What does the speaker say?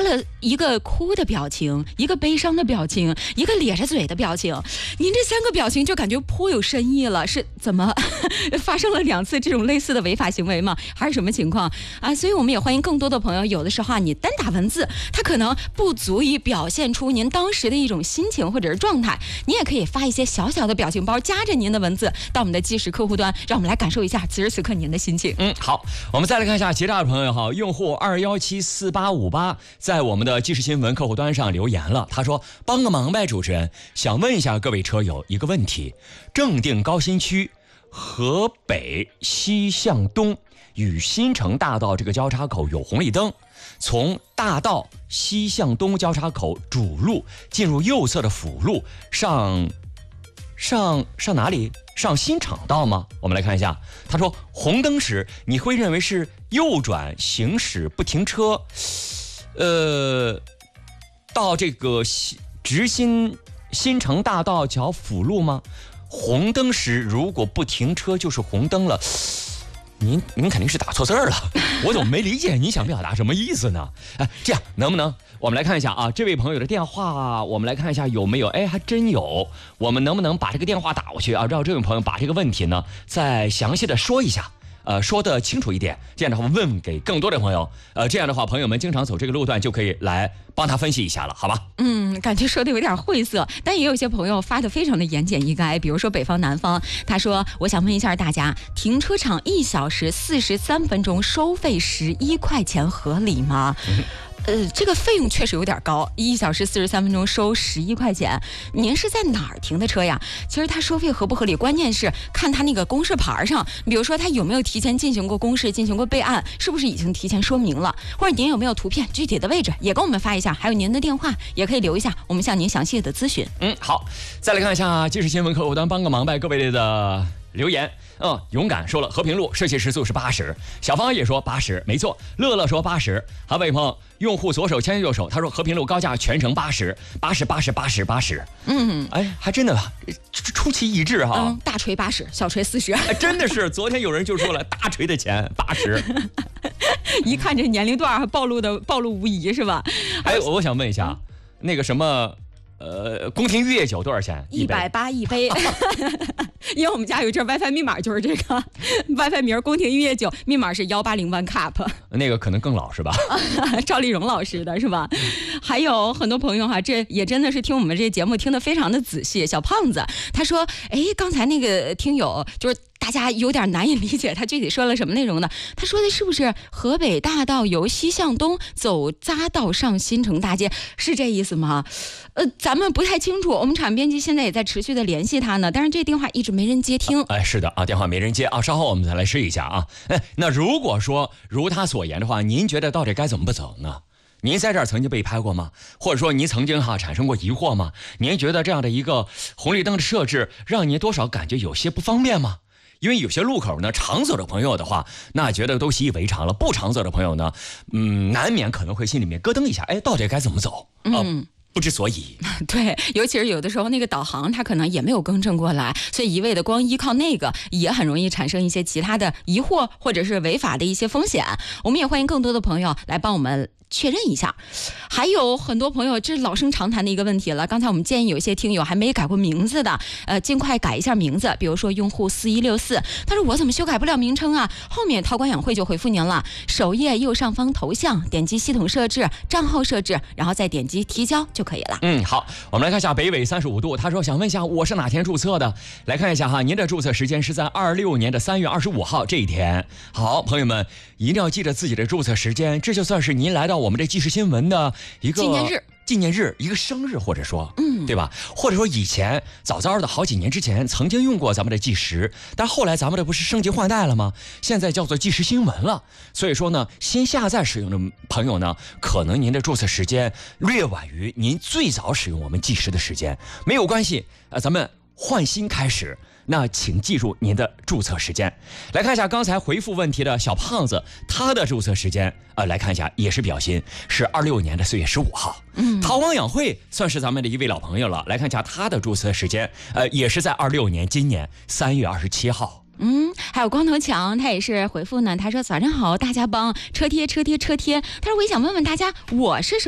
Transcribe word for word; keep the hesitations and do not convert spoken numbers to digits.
了一个哭的表情，一个悲伤的表情，一个咧着嘴的表情。您这三个表情就感觉颇有深意了，是怎么发生了两次这种类似的违法行为吗？还是什么情况啊？所以我们也欢迎更多的朋友，有的时候啊，你单打文字，它可能不足以表现出您当时的一种心情或者是状态，你也可以发一些小小的表情包，夹着您的文字到我们的即时客户端，让我们来感受一下此时此刻您的心情。 嗯，好，我们再来看一下其他的朋友哈，用户二幺七四八五八在我们的即时新闻客户端上留言了，他说：“帮个忙呗，主持人，想问一下各位车友一个问题，正定高新区河北西向东与新城大道这个交叉口有红绿灯，从大道西向东交叉口主路进入右侧的辅路上上上哪里？上新厂道吗？我们来看一下，他说红灯时你会认为是右转行驶不停车，呃，到这个直新新城大道桥辅路吗？红灯时如果不停车就是红灯了。您您肯定是打错字儿了，我怎么没理解你想表达什么意思呢？哎，这样能不能我们来看一下啊？这位朋友的电话，我们来看一下有没有？哎，还真有。我们能不能把这个电话打过去啊？让这位朋友把这个问题呢再详细的说一下。呃，说得清楚一点，这样的话问给更多的朋友，呃，这样的话朋友们经常走这个路段就可以来帮他分析一下了，好吧？ 嗯，感觉说的有点晦涩，但也有些朋友发的非常的言简意赅，比如说北方南方，他说我想问一下大家，停车场一小时四十三分钟收费十一块钱合理吗？嗯呃，这个费用确实有点高，一小时四十三分钟收十一块钱。您是在哪儿停的车呀？其实它收费合不合理，关键是看它那个公示牌上，比如说它有没有提前进行过公示，进行过备案，是不是已经提前说明了，或者您有没有图片，具体的位置也跟我们发一下，还有您的电话也可以留一下，我们向您详细的咨询。 嗯，好，再来看一下即时新闻客户端，帮个忙呗，各位的留言。嗯，勇敢说了和平路设计时速是八十，小芳也说八十，没错。乐乐说八十，还有位朋友用户左手牵右手，他说和平路高架全程八十，八十八十八十八十。嗯，哎，还真的出奇一致哈。 嗯，大锤八十，小锤四十。 哎，真的是，昨天有人就说了，大锤的钱八十。 一看这年龄段还暴露的暴露无遗是吧？ 哎，我想问一下，那个什么。呃，宫廷玉液酒多少钱？ 一百八一杯。因为我们家有这 WiFi 密码就是这个 WiFi 名宫廷玉液酒，密码是幺八零 one cup。 那个可能更老是吧？ 赵丽蓉老师的是吧？还有很多朋友哈，这也真的是听我们这节目听得非常的仔细。小胖子他说，哎，刚才那个听友就是。大家有点难以理解他具体说了什么内容呢？他说的是不是河北大道由西向东走匝道上新城大街，是这意思吗？呃，咱们不太清楚，我们产编辑现在也在持续的联系他呢，但是这电话一直没人接听。 哎，是的啊，电话没人接啊，稍后我们再来试一下啊。哎，那如果说如他所言的话，您觉得到底该怎么走呢？您在这儿曾经被拍过吗？或者说您曾经哈产生过疑惑吗？您觉得这样的一个红绿灯的设置让您多少感觉有些不方便吗？因为有些路口呢，常走的朋友的话，那觉得都习以为常了；不常走的朋友呢，嗯，难免可能会心里面咯噔一下，哎，到底该怎么走？嗯。呃不知所以。 对，尤其是有的时候那个导航它可能也没有更正过来，所以一味的光依靠那个也很容易产生一些其他的疑惑或者是违法的一些风险。我们也欢迎更多的朋友来帮我们确认一下。还有很多朋友，这是老生常谈的一个问题了，刚才我们建议有些听友还没改过名字的，呃，尽快改一下名字。比如说用户四一六四，他说我怎么修改不了名称啊？后面韬光养晦就回复您了，首页右上方头像点击系统设置账号设置，然后再点击提交就可以了。 嗯，好，我们来看一下北纬三十五度，他说想问一下我是哪天注册的？来看一下哈，您的注册时间是在二六年的三月二十五号这一天。好，朋友们一定要记得自己的注册时间，这就算是您来到我们这即时新闻的一个纪念日。 纪念日，一个生日，或者说，嗯，对吧？或者说以前早早的好几年之前曾经用过咱们的即时，但后来咱们这不是升级换代了吗？现在叫做即时新闻了。所以说呢，新下载使用的朋友呢，可能您的注册时间略晚于您最早使用我们即时的时间，没有关系，呃，咱们换新开始。那请记住您的注册时间。来看一下刚才回复问题的小胖子，他的注册时间，呃，来看一下也是比较新，是二六年的四月十五号。嗯，韬光养晦算是咱们的一位老朋友了。来看一下他的注册时间，呃，也是在二六年今年三月二十七号。 嗯，还有光头强，他也是回复呢，他说早上好，大家帮车贴车贴车贴。他说我也想问问大家，我是什么